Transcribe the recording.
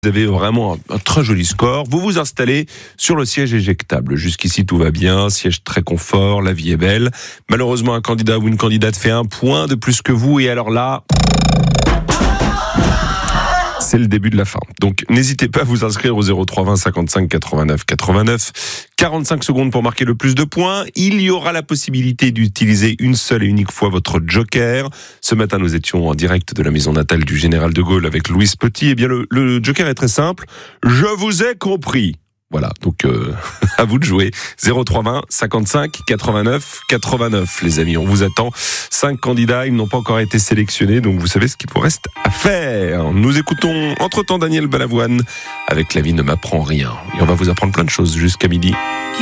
Vous avez vraiment un très joli score. Vous vous installez sur le siège éjectable. Jusqu'ici, tout va bien. Siège très confort. La vie est belle. Malheureusement, un candidat ou une candidate fait un point de plus que vous. Et alors là, c'est le début de la fin. Donc, n'hésitez pas à vous inscrire au 03 20 55 89 89. 45 secondes pour marquer le plus de points. Il y aura la possibilité d'utiliser une seule et unique fois votre joker. Ce matin, nous étions en direct de la maison natale du général de Gaulle avec Louise Petit. Eh bien, le joker est très simple. Je vous ai compris. Voilà, donc à vous de jouer. 03 20 55 89 89, les amis, on vous attend. 5 candidats, ils n'ont pas encore été sélectionnés, donc vous savez ce qu'il vous reste à faire. Nous écoutons entre-temps Daniel Balavoine avec La vie ne m'apprend rien. Et on va vous apprendre plein de choses jusqu'à midi.